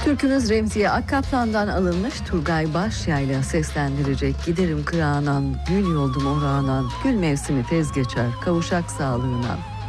Türkümüz Remziye Akkaplan'dan alınmış. Turgay Başyayla seslendirecek. Giderim kırağınan, gül yoldum orağınan, gül mevsimi tez geçer, kavuşak sağlığına.